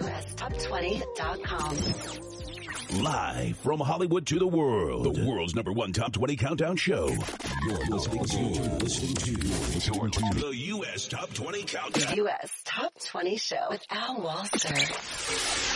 USTop20.com. Live from Hollywood to the world, the world's #1 Top 20 Countdown Show. You're listening to the US Top 20 Countdown. US Top 20 Show with Al Walser.